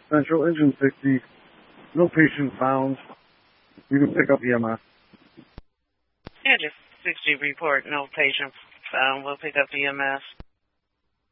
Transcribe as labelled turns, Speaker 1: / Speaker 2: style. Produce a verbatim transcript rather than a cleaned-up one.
Speaker 1: Central, engine sixty. No patient found. You can pick up E M S.
Speaker 2: Engine sixty report, no patient found. We'll pick up E M S.